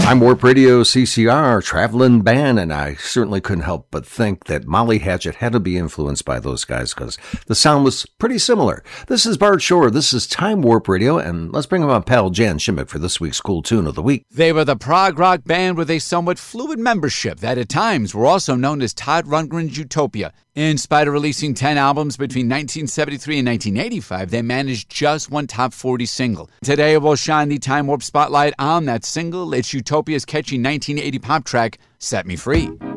Time Warp Radio, CCR, Traveling Band, and I certainly couldn't help but think that Molly Hatchet had to be influenced by those guys because the sound was pretty similar. This is Bart Shore, this is Time Warp Radio, and let's bring up my pal Jan Shimmick for this week's Cool Tune of the Week. They were the prog rock band with a somewhat fluid membership that at times were also known as Todd Rundgren's Utopia. In spite of releasing 10 albums between 1973 and 1985, they managed just one top 40 single. Today, we'll shine the Time Warp spotlight on that single. It's Utopia's catchy 1980 pop track, Set Me Free.